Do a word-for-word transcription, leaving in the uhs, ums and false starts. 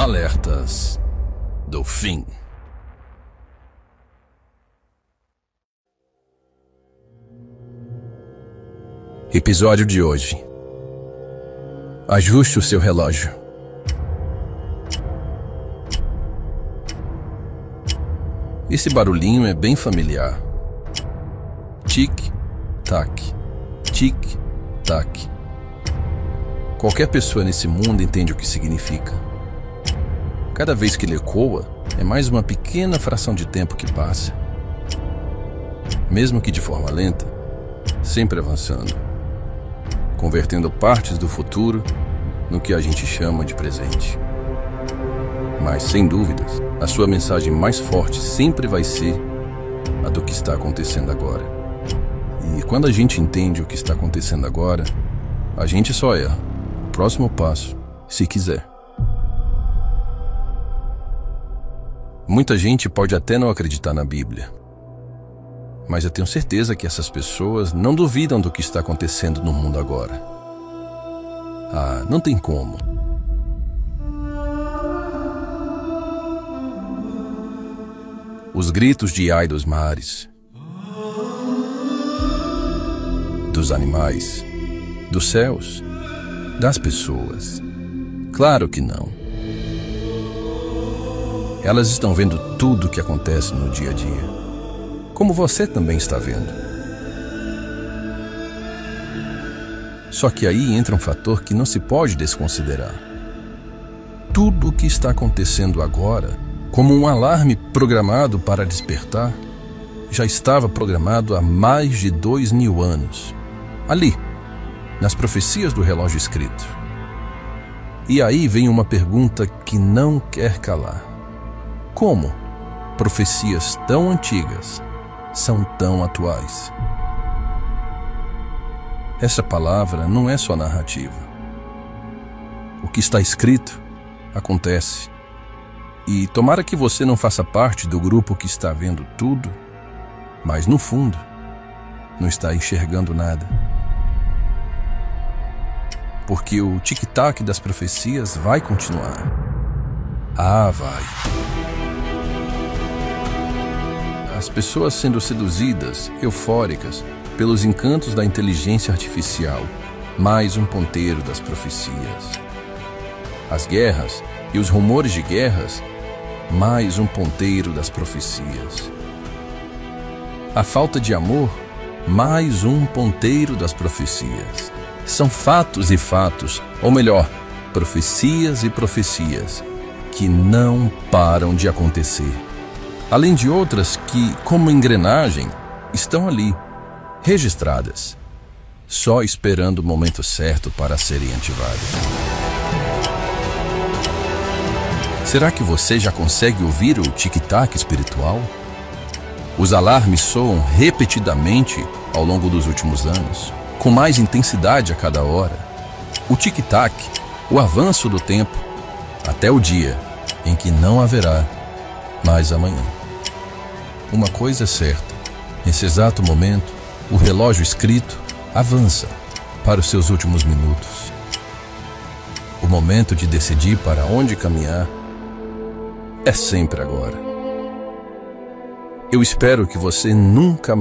Alertas do fim. Episódio de hoje. Ajuste o seu relógio. Esse barulhinho é bem familiar. Tic-tac, tic-tac. Qualquer pessoa nesse mundo entende o que significa. Cada vez que ele ecoa, é mais uma pequena fração de tempo que passa. Mesmo que de forma lenta, sempre avançando, convertendo partes do futuro no que a gente chama de presente. Mas, sem dúvidas, a sua mensagem mais forte sempre vai ser a do que está acontecendo agora. E quando a gente entende o que está acontecendo agora, a gente só erra o próximo passo, se quiser. Muita gente pode até não acreditar na Bíblia, mas eu tenho certeza que essas pessoas não duvidam do que está acontecendo no mundo agora. Ah, não tem como. Os gritos de ai dos mares, dos animais, dos céus, das pessoas. Claro que não. Elas estão vendo tudo o que acontece no dia a dia, como você também está vendo. Só que aí entra um fator que não se pode desconsiderar. Tudo o que está acontecendo agora, como um alarme programado para despertar, já estava programado há mais de dois mil anos, ali, nas profecias do relógio escrito. E aí vem uma pergunta que não quer calar. Como profecias tão antigas são tão atuais? Essa palavra não é só narrativa. O que está escrito acontece. E tomara que você não faça parte do grupo que está vendo tudo, mas no fundo não está enxergando nada. Porque o tic-tac das profecias vai continuar. Ah, vai. As pessoas sendo seduzidas, eufóricas, pelos encantos da inteligência artificial, mais um ponteiro das profecias. As guerras e os rumores de guerras, mais um ponteiro das profecias. A falta de amor, mais um ponteiro das profecias. São fatos e fatos, ou melhor, profecias e profecias, que não param de acontecer. Além de outras que, como engrenagem, estão ali, registradas, só esperando o momento certo para serem ativadas. Será que você já consegue ouvir o tic-tac espiritual? Os alarmes soam repetidamente ao longo dos últimos anos, com mais intensidade a cada hora. O tic-tac, o avanço do tempo, até o dia em que não haverá mais amanhã. Uma coisa é certa, nesse exato momento, o relógio escrito avança para os seus últimos minutos. O momento de decidir para onde caminhar é sempre agora. Eu espero que você nunca